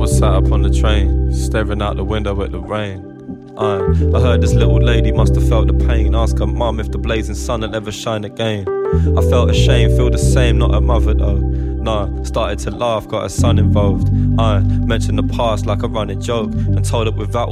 was sat up on the train, staring out the window at the rain. I heard this little lady must have felt the pain. Ask her mum if the blazing sun will ever shine again. I felt ashamed, feel the same, not her mother though. Nah, started to laugh, got her son involved. I mentioned the past like a running joke and told her without